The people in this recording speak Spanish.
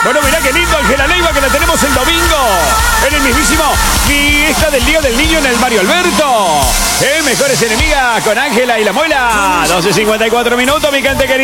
Bueno, mirá qué lindo, Ángela Leiva, que la tenemos el domingo en el mismísimo Fiesta del Día del Niño en el Mario Alberto. Mejores enemigas con Ángela y la Muela. 12:54 minutos, mi gente querida.